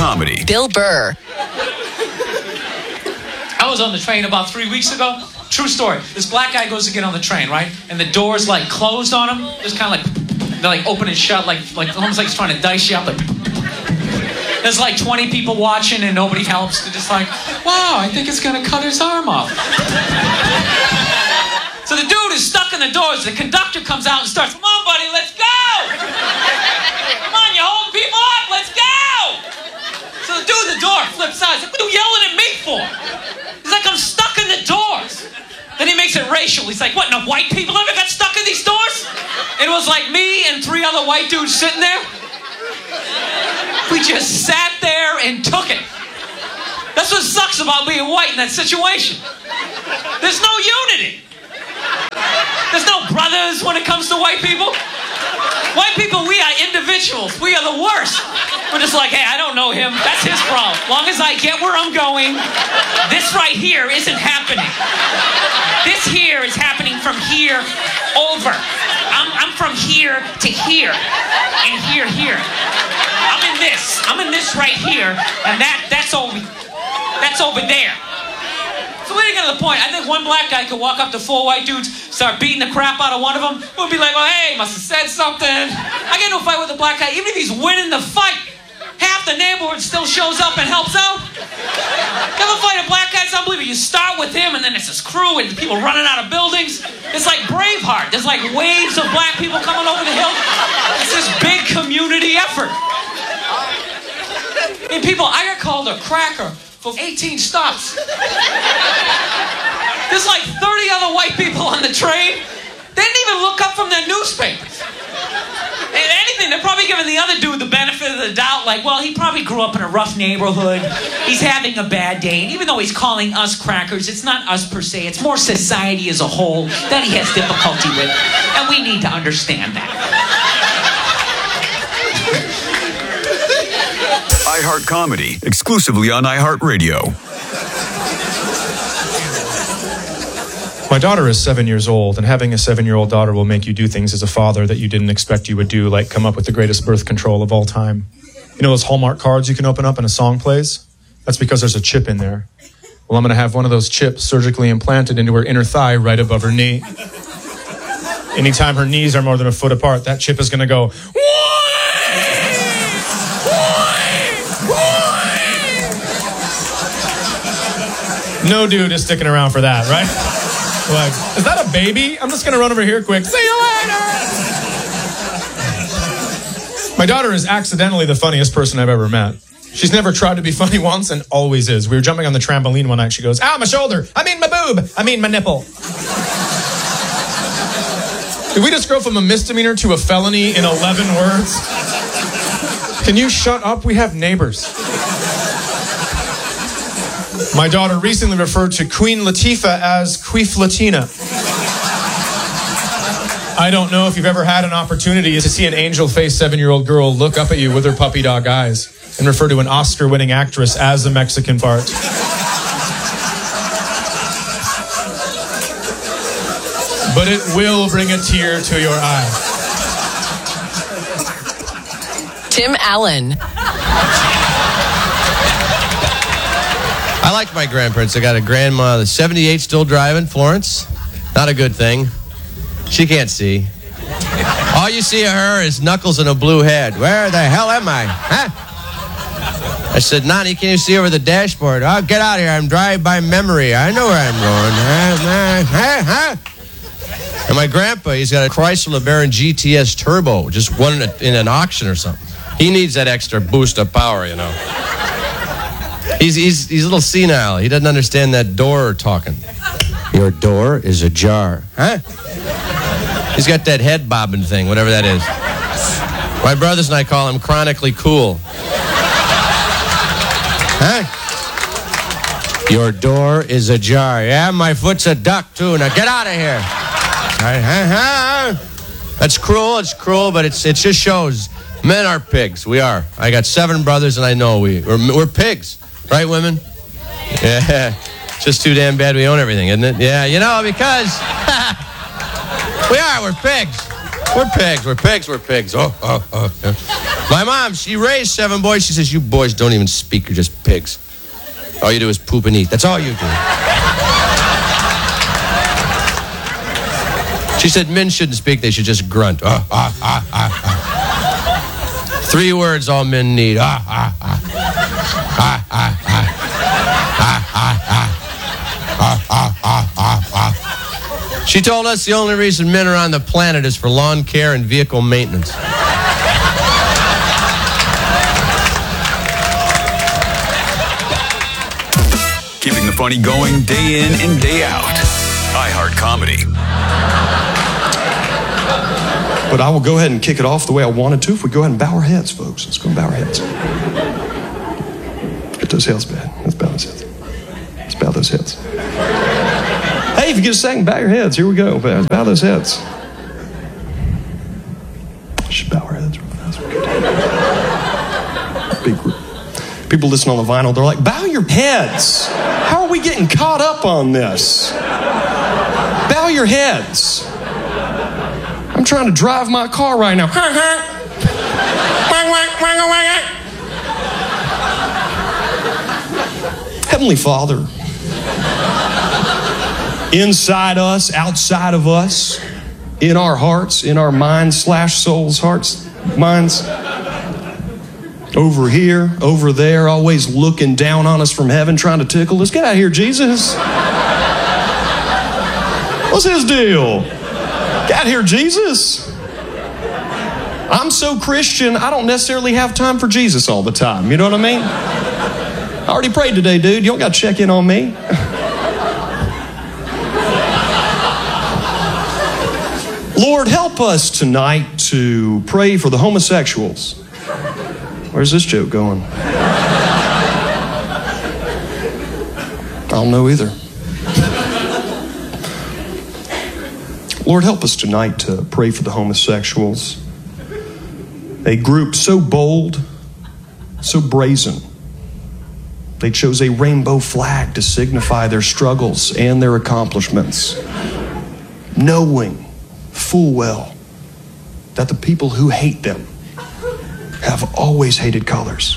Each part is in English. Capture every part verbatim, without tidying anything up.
Comedy. Bill Burr. I was on the train about three weeks ago. True story. This black guy goes to get on the train, right? And the door's like closed on him. It's kind of like, they're like open and shut, like, like almost like it's trying to dice you up. Like, there's like twenty people watching and nobody helps. They're just like, wow, I think it's going to cut his arm off. So the dude is stuck in the doors. The conductor comes out and starts, come on, buddy, let's go! Come on, you hold people up, let's go! So the dude at the door flips out. He's like, what are you yelling at me for? He's like, I'm stuck in the doors. Then he makes it racial. He's like, what, no white people ever got stuck in these doors? It was like me and three other white dudes sitting there. We just sat there and took it. That's what sucks about being white in that situation. There's no unity. There's no brothers when it comes to white people. White people, we are individuals. We are the worst. We're just like, hey, I don't know him. That's his problem. Long as I get where I'm going, this right here isn't happening. This here is happening from here over. I'm, I'm from here to here. And here, here. I'm in this. I'm in this right here. And that that's over, that's over there. So we didn't get to the point. I think one black guy could walk up to four white dudes, start beating the crap out of one of them. We'd be like, well, hey, must have said something. I get into a fight with a black guy. Even if he's winning the fight, half the neighborhood still shows up and helps out. You ever fight a black guy? It's unbelievable. You start with him, and then it's this crew and people running out of buildings. It's like Braveheart. There's like waves of black people coming over the hill. It's this big community effort. I mean, people, I got called a cracker for eighteen stops. There's like thirty other white people on the train. They didn't even look up from their newspapers. And anything, they're probably giving the other dude the benefit of the doubt, like, well, he probably grew up in a rough neighborhood. He's having a bad day. And even though he's calling us crackers, it's not us per se. It's more society as a whole that he has difficulty with. And we need to understand that. iHeart Comedy, exclusively on iHeartRadio. My daughter is seven years old, and having a seven-year-old daughter will make you do things as a father that you didn't expect you would do, like come up with the greatest birth control of all time. You know those Hallmark cards you can open up and a song plays? That's because there's a chip in there. Well, I'm going to have one of those chips surgically implanted into her inner thigh right above her knee. Anytime her knees are more than a foot apart, that chip is going to go... No dude is sticking around for that, right? Like, is that a baby? I'm just going to run over here quick. See you later! My daughter is accidentally the funniest person I've ever met. She's never tried to be funny once and always is. We were jumping on the trampoline one night. She goes, ow, my shoulder. I mean my boob. I mean my nipple. Did we just go from a misdemeanor to a felony in eleven words? Can you shut up? We have neighbors. My daughter recently referred to Queen Latifah as Queef Latina. I don't know if you've ever had an opportunity to see an angel-faced seven-year-old girl look up at you with her puppy dog eyes and refer to an Oscar-winning actress as a Mexican fart. But it will bring a tear to your eye. Tim Allen. I like my grandparents. I got a grandma that's seventy-eight, still driving, Florence. Not a good thing. She can't see. All you see of her is knuckles and a blue head. Where the hell am I? Huh? I said, Nani, can you see over the dashboard? Oh, get out of here. I'm driving by memory. I know where I'm going. Huh? Huh? And my grandpa, he's got a Chrysler LeBaron G T S Turbo, just won in, a, in an auction or something. He needs that extra boost of power, you know. He's, he's, he's a little senile. He doesn't understand that door talking. Your door is ajar. Huh? He's got that head bobbing thing, whatever that is. My brothers and I call him chronically cool. Huh? Your door is ajar. Yeah, my foot's a duck, too. Now get out of here. Right, huh, huh? That's cruel. It's cruel, but it's it just shows men are pigs. We are. I got seven brothers, and I know we, we're, we're pigs. Right, women? Yeah. It's just too damn bad we own everything, isn't it? Yeah, you know, because we are. We're pigs. We're pigs, we're pigs, we're pigs. Oh, oh, oh. Yeah. My mom, she raised seven boys. She says, you boys don't even speak, you're just pigs. All you do is poop and eat. That's all you do. She said men shouldn't speak, they should just grunt. Ah, ah, ah, ah, ah. Three words all men need. Ah, ah, ah. Ah, ah, ah. Ah, ah, ah. Ah, ah, ah, ah, ah. She told us the only reason men are on the planet is for lawn care and vehicle maintenance. Keeping the funny going day in and day out. iHeart Comedy. But I will go ahead and kick it off the way I wanted to if we go ahead and bow our heads, folks. Let's go and bow our heads. Get those heads bad. Let's bow those heads. Let's bow those heads. Hey, if you get a second, bow your heads. Here we go. Bow those heads. We should bow our heads real fast. Big group. People listen on the vinyl, they're like, bow your heads. How are we getting caught up on this? Bow your heads. I'm trying to drive my car right now. Heavenly Father, inside us, outside of us, in our hearts, in our minds slash souls, hearts, minds, over here, over there, always looking down on us from heaven, trying to tickle us. Get out of here, Jesus. What's his deal? Get out of here, Jesus. I'm so Christian, I don't necessarily have time for Jesus all the time. You know what I mean? I already prayed today, dude. You don't got to check in on me. Lord, help us tonight to pray for the homosexuals. Where's this joke going? I don't know either. Lord, help us tonight to pray for the homosexuals. A group so bold, so brazen. They chose a rainbow flag to signify their struggles and their accomplishments, knowing full well that the people who hate them have always hated colors.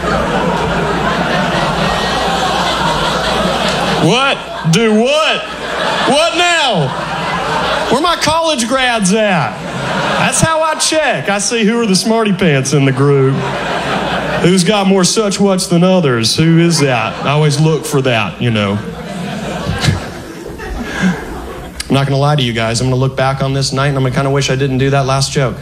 What? Do what? What now? Where my college grads at? That's how I check. I see who are the smarty pants in the group. Who's got more such what's than others? Who is that? I always look for that, you know. I'm not going to lie to you guys. I'm going to look back on this night and I'm going to kind of wish I didn't do that last joke.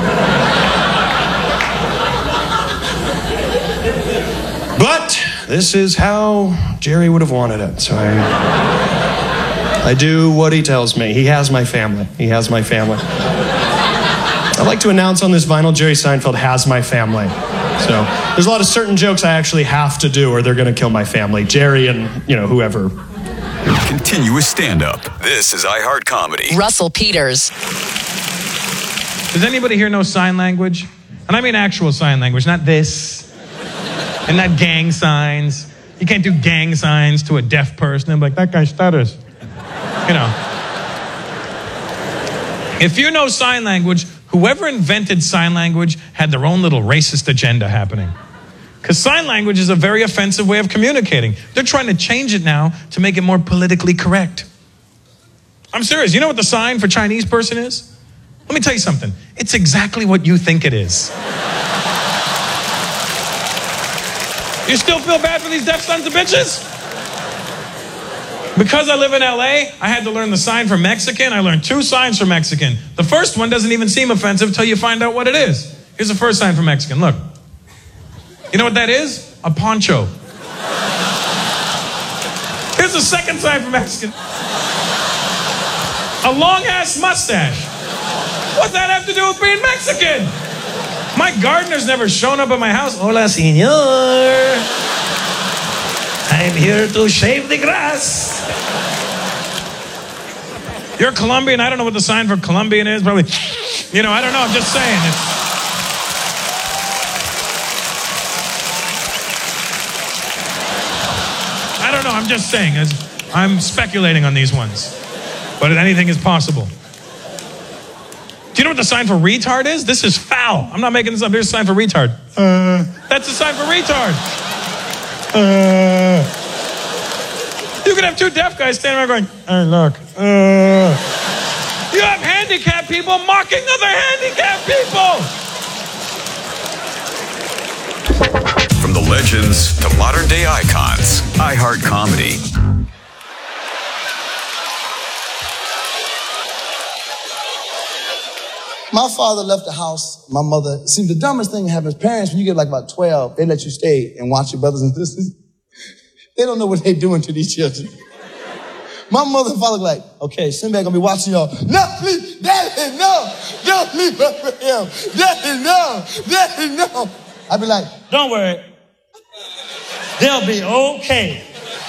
But this is how Jerry would have wanted it. So I, I do what he tells me. He has my family. He has my family. I'd like to announce on this vinyl, Jerry Seinfeld has my family. So there's a lot of certain jokes I actually have to do or they're going to kill my family. Jerry and, you know, whoever. Continuous stand-up. This is iHeart Comedy. Russell Peters. Does anybody here know sign language? And I mean actual sign language, not this. And not gang signs. You can't do gang signs to a deaf person. I'm like, that guy stutters. You know. If you know sign language, whoever invented sign language had their own little racist agenda happening. Because sign language is a very offensive way of communicating. They're trying to change it now to make it more politically correct. I'm serious. You know what the sign for Chinese person is? Let me tell you something. It's exactly what you think it is. You still feel bad for these deaf sons of bitches? Because I live in L A, I had to learn the sign for Mexican. I learned two signs for Mexican. The first one doesn't even seem offensive until you find out what it is. Here's the first sign for Mexican. Look. You know what that is? A poncho. Here's the second sign for Mexican. A long-ass mustache. What's that have to do with being Mexican? My gardener's never shown up at my house. Hola, señor. I'm here to shave the grass. You're Colombian. I don't know what the sign for Colombian is. Probably, you know, I don't know. I'm just saying. It's, I don't know. I'm just saying. I'm speculating on these ones. But anything is possible. Do you know what the sign for retard is? This is foul. I'm not making this up. Here's a sign for retard. Uh, that's a sign for retard. Uh, you could have two deaf guys standing around going, hey, look. Uh, you have handicapped people mocking other handicapped people. From the legends to modern day icons, iHeart Comedy. My father left the house. My mother, see, the dumbest thing that happens, parents, when you get like about twelve, they let you stay and watch your brothers and sisters. They don't know what they're doing to these children. My mother and father were like, okay, Sinbad gonna be watching y'all. No, please, Daddy, no. Don't leave her for him. Daddy, no. Daddy, no. I'd be like, don't worry. They'll be okay.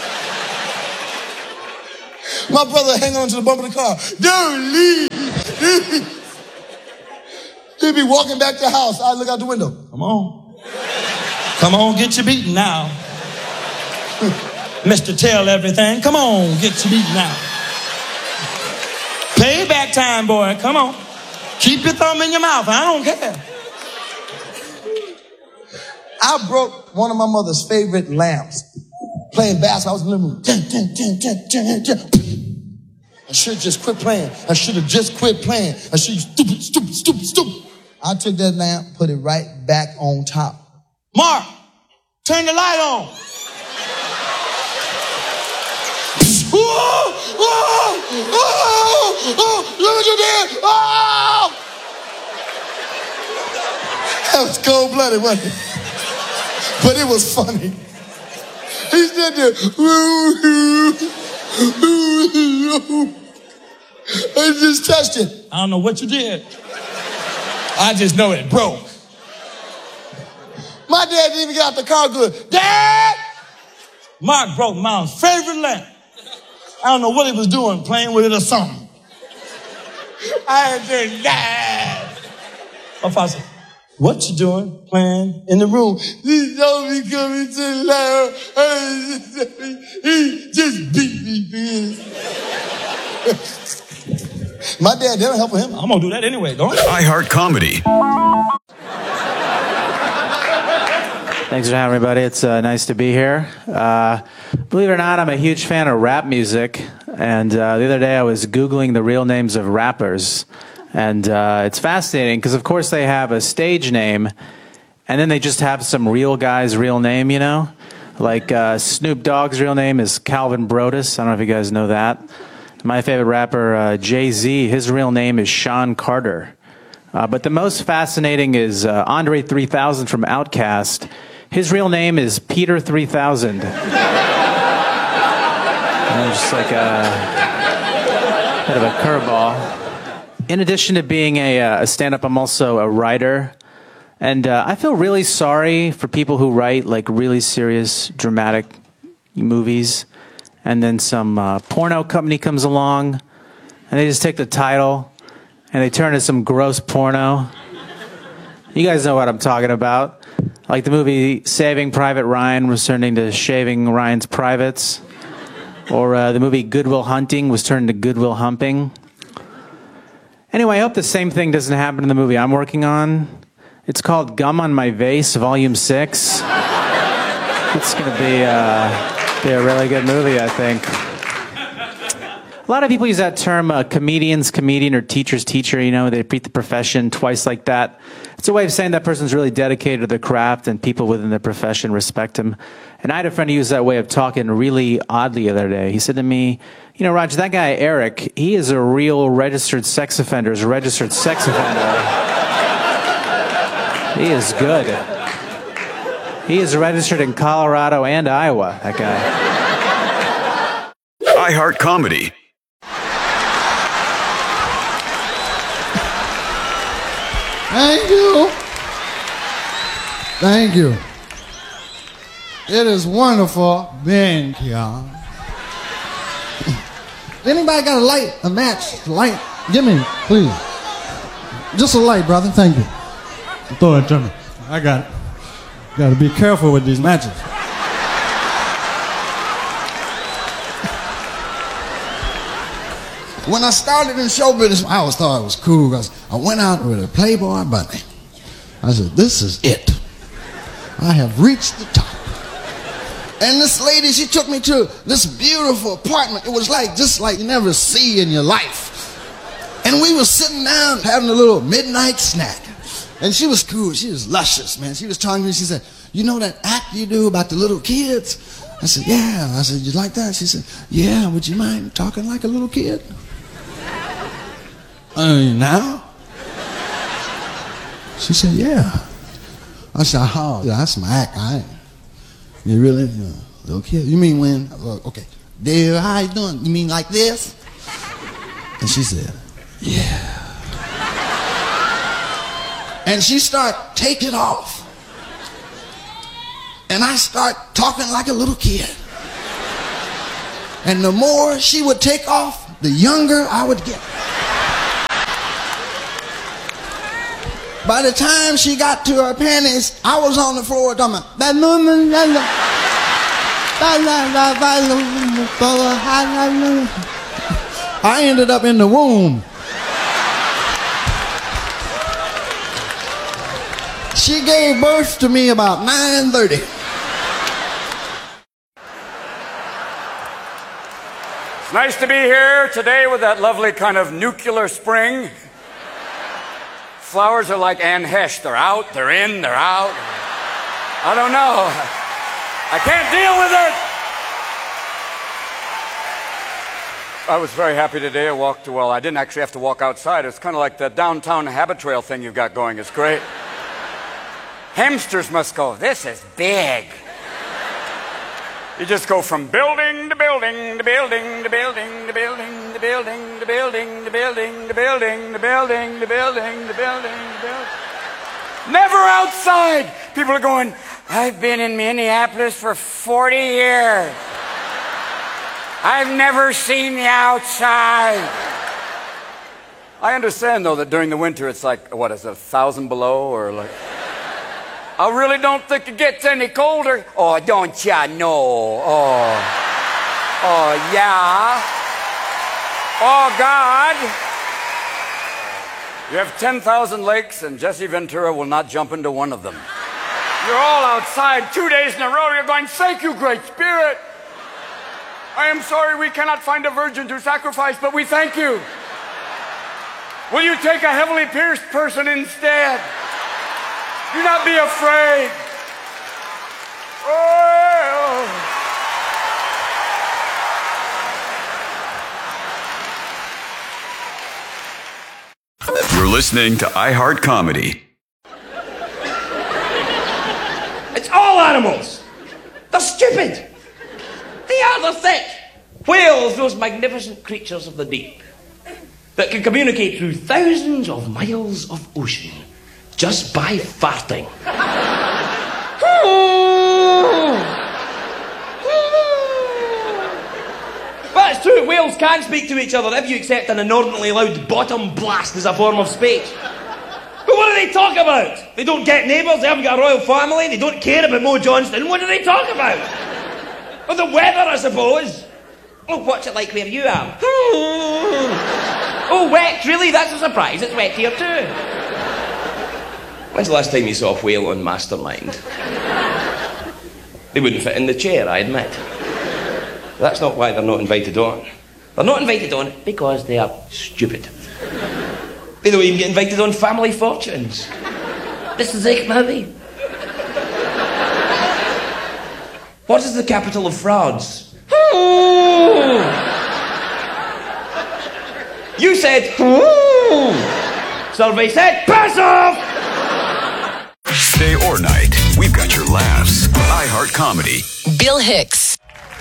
My brother hang on to the bump of the car. Don't leave. He'd be walking back to the house. I look out the window. Come on. Come on, get your beating now. Mister Tell Everything. Come on, get your beating now. Payback time, boy. Come on. Keep your thumb in your mouth. I don't care. I broke one of my mother's favorite lamps. Playing basketball. I was in the living room. Dun, dun, dun, dun, dun, dun. I should have just quit playing. I should have just quit playing. I should have stupid, stupid, stupid, stupid. I took that lamp, put it right back on top. Mark, turn the light on. Oh, oh, oh, oh, look what you did. Oh! That was cold-blooded, wasn't it? But it was funny. He stood there. I just touched it. I don't know what you did. I just know it broke. My dad didn't even get out the car good. Dad! Mark broke Mom's favorite lamp. I don't know what he was doing, playing with it or something. I said, Dad! My father said, what you doing, playing in the room? He told me coming to loud. He just beat me, bitch. My dad didn't help him. I'm gonna do that anyway, don't I? iHeart Comedy. Thanks for having me, buddy. It's uh, nice to be here. Uh, believe it or not, I'm a huge fan of rap music. And uh, the other day I was Googling the real names of rappers. And uh, it's fascinating because, of course, they have a stage name. And then they just have some real guy's real name, you know? Like uh, Snoop Dogg's real name is Calvin Brodus. I don't know if you guys know that. My favorite rapper, uh, Jay-Z, his real name is Sean Carter. Uh, but the most fascinating is uh, Andre three thousand from Outkast. His real name is Peter three thousand. Just like a bit of a curveball. In addition to being a, a stand-up, I'm also a writer. And uh, I feel really sorry for people who write like really serious, dramatic movies. And then some uh, porno company comes along, and they just take the title, and they turn it into some gross porno. You guys know what I'm talking about. Like the movie Saving Private Ryan was turned into Shaving Ryan's Privates. Or uh, the movie Good Will Hunting was turned into Good Will Humping. Anyway, I hope the same thing doesn't happen in the movie I'm working on. It's called Gum on My Vase, Volume six. It's going to be... Uh, Be a really good movie, I think. A lot of people use that term, uh, comedian's comedian or teacher's teacher. You know, they repeat the profession twice like that. It's a way of saying that person's really dedicated to their craft and people within the profession respect him. And I had a friend who used that way of talking really oddly the other day. He said to me, you know, Roger, that guy Eric, he is a real registered sex offender. He's a registered sex offender. He is good. He is registered in Colorado and Iowa, that guy. iHeart Comedy. Thank you. Thank you. It is wonderful being here. Anybody got a light, a match, light? Give me, please. Just a light, brother. Thank you. Throw it to me. I got it. Got to be careful with these matches. When I started in show business, I always thought it was cool because I went out with a Playboy bunny. I said, this is it. I have reached the top. And this lady, she took me to this beautiful apartment. It was like, just like you never see in your life. And we were sitting down having a little midnight snack. And she was cool. She was luscious, man. She was talking to me. She said, you know that act you do about the little kids? I said, yeah. I said, you like that? She said, yeah. Would you mind talking like a little kid? Uh, now? She said, yeah. I said, oh, that's my act. I ain't. You really? You know, little kid? You mean when? Uh, okay. There, how you doing? You mean like this? And she said, yeah. And she started taking off. And I start talking like a little kid. And the more she would take off, the younger I would get. By the time she got to her panties, I was on the floor talking about, I ended up in the womb. She gave birth to me about nine thirty. It's nice to be here today with that lovely kind of nuclear spring. Flowers are like Anne Hesh. They're out, they're in, they're out. I don't know. I can't deal with it. I was very happy today. I walked, well, I didn't actually have to walk outside. It's kind of like the downtown habit trail thing you've got going. It's great. Hamsters must go, this is big. You just go from building to building to building to building to building to building to building to building to building to building to building to building to building. Never outside. People are going, I've been in Minneapolis for forty years. I've never seen the outside. I understand, though, that during the winter it's like, what is it, a thousand below or like... I really don't think it gets any colder. Oh, don't ya know? Oh. Oh, yeah. Oh, God. You have ten thousand lakes, and Jesse Ventura will not jump into one of them. You're all outside two days in a row. You're going, thank you, Great Spirit. I am sorry we cannot find a virgin to sacrifice, but we thank you. Will you take a heavily pierced person instead? Do not be afraid. Oh. You're listening to iHeart Comedy. It's all animals. They're stupid. They are, they're thick. Whales, those magnificent creatures of the deep that can communicate through thousands of miles of ocean just by farting. But it's true, whales can speak to each other if you accept an inordinately loud bottom blast as a form of speech. But what do they talk about? They don't get neighbours, they haven't got a royal family, they don't care about Mo Johnston. What do they talk about? Well, the weather, I suppose. Oh, what's it like where you are? Oh, wet, really? That's a surprise. It's wet here too. When's the last time you saw a whale on Mastermind? They wouldn't fit in the chair, I admit. That's not why they're not invited on. They're not invited on because they are stupid. They don't even get invited on Family Fortunes. This is it, maybe. What is the capital of France? You said, survey said, pass off! Day or night, we've got your laughs. iHeart Comedy. Bill Hicks.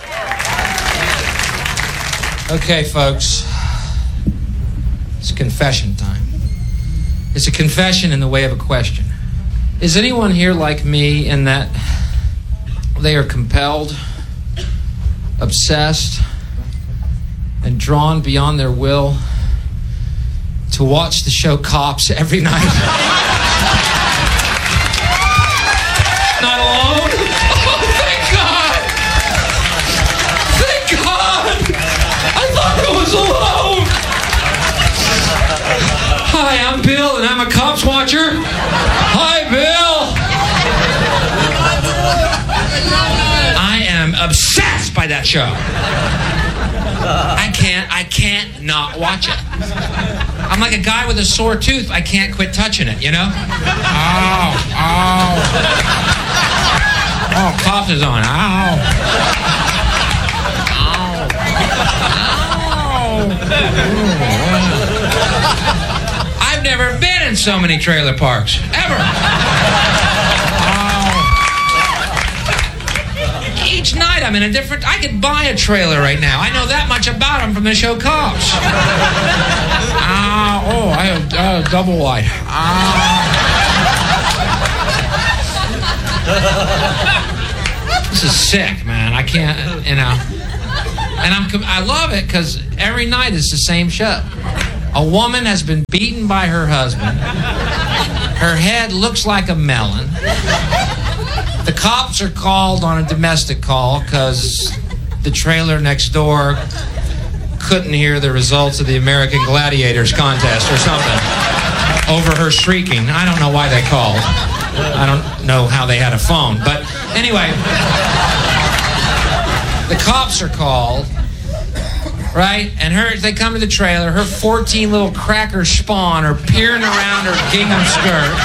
Okay, folks. It's confession time. It's a confession in the way of a question. Is anyone here like me in that they are compelled, obsessed, and drawn beyond their will to watch the show Cops every night? Not alone? Oh, thank God! Thank God! I thought I was alone! Hi, I'm Bill by that show. I can't, I can't not watch it. I'm like a guy with a sore tooth. I can't quit touching it, you know? Ow, ow. Oh, cough is on. Ow. Ow. Ow. I've never been in so many trailer parks, ever. Each night I'm in a different... I could buy a trailer right now. I know that much about them from the show Cops. Ah, oh, I have uh, double wide. Ah. This is sick, man. I can't, you know. And I'm, I love it because every night it's the same show. A woman has been beaten by her husband. Her head looks like a melon. The cops are called on a domestic call because the trailer next door couldn't hear the results of the American Gladiators contest or something over her shrieking. I don't know why they called. I don't know how they had a phone. But anyway, the cops are called, right? And her, they come to the trailer. Her fourteen little cracker spawn are peering around her gingham skirt.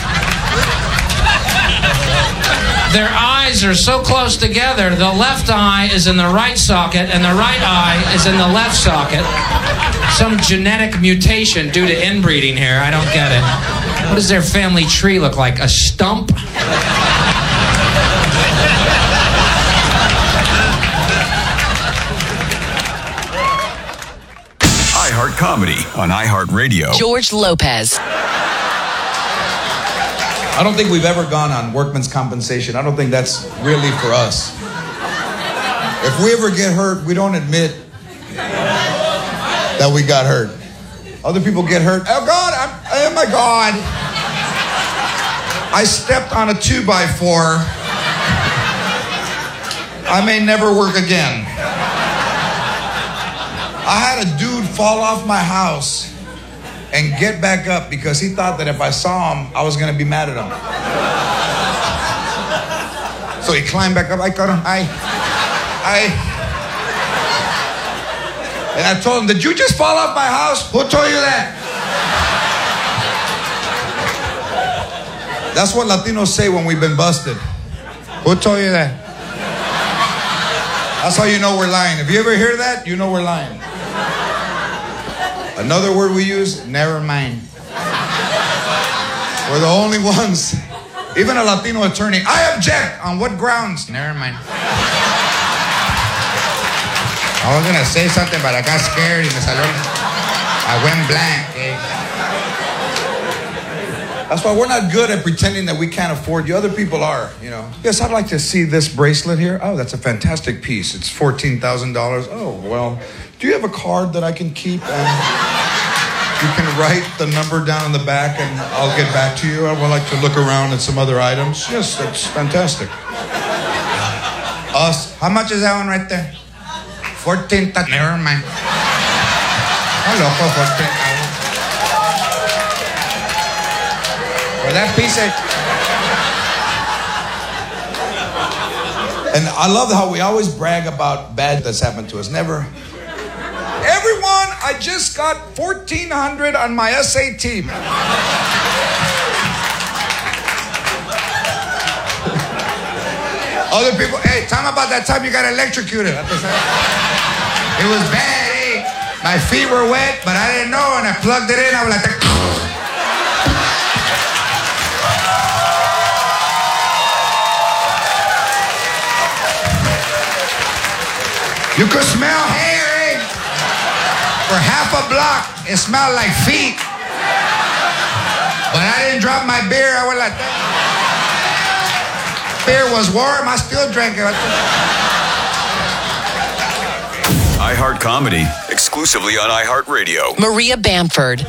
Their eyes are so close together, the left eye is in the right socket and the right eye is in the left socket. Some genetic mutation due to inbreeding here. I don't get it. What does their family tree look like? A stump? iHeart Comedy on iHeartRadio. George Lopez. I don't think we've ever gone on workman's compensation. I don't think that's really for us. If we ever get hurt, we don't admit that we got hurt. Other people get hurt. Oh God, I'm, oh my God. I stepped on a two by four. I may never work again. I had a dude fall off my house and get back up because he thought that if I saw him, I was going to be mad at him. So he climbed back up. I caught him. I, I, and I told him, did you just fall off my house? Who told you that? That's what Latinos say when we've been busted. Who told you that? That's how you know we're lying. If you ever hear that, you know we're lying. Another word we use, never mind. We're the only ones. Even a Latino attorney, I object. On what grounds? Never mind. I was gonna say something, but I got scared and I went blank. Eh? That's why we're not good at pretending that we can't afford you. Other people are, you know. Yes, I'd like to see this bracelet here. Oh, that's a fantastic piece. It's fourteen thousand dollars. Oh, well, do you have a card that I can keep? And you can write the number down on the back and I'll get back to you. I would like to look around at some other items. Yes, that's fantastic. Us. How much is that one right there? fourteen thousand. Never mind. Oh, loco, fourteen thousand. For that piece of... And I love how we always brag about bad that's happened to us. Never... Everyone, I just got fourteen hundred on my S A T. Other people, hey, tell me about that time you got electrocuted. It was bad, eh? My feet were wet, but I didn't know, and I plugged it in. I was like, you could smell hair, eh? For half a block, it smelled like feet. But I didn't drop my beer. I was like, beer was warm. I still drank it. iHeart Comedy, exclusively on iHeartRadio. Maria Bamford.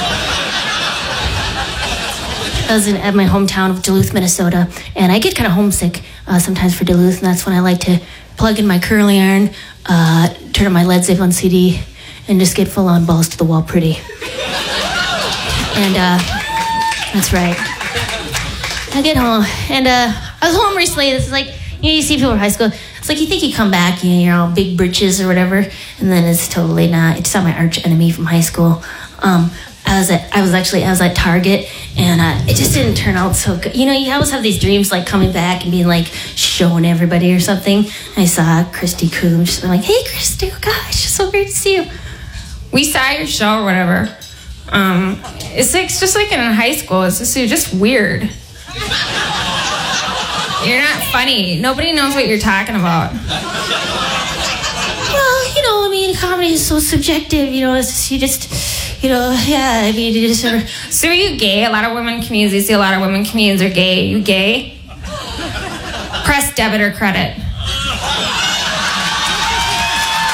I was in, at my hometown of Duluth, Minnesota, and I get kind of homesick uh, sometimes for Duluth, and that's when I like to plug in my curling iron, uh, turn on my Led Zeppelin C D, and just get full on balls to the wall pretty. And uh, that's right. I get home, and uh, I was home recently. This is like, you You know, you see people in high school, it's like you think you come back, you know, you're all big britches or whatever, and then it's totally not. It's not my arch enemy from high school. Um, I was at, I was actually, I was at Target, and uh, it just didn't turn out so good. You know, you always have these dreams, like coming back and being like showing everybody or something. I saw Christy Coombs. She's like, "Hey, Christy, oh gosh, so great to see you." We saw your show or whatever. Um, it's like it's just like in high school. It's just you're just weird. You're not funny. Nobody knows what you're talking about. Well, you know, I mean, comedy is so subjective. You know, it's just, you just, you know, yeah. I mean, you just. Sort of... So are you gay? A lot of women comedians. You see a lot of women comedians are gay. Are you gay? Press debit or credit.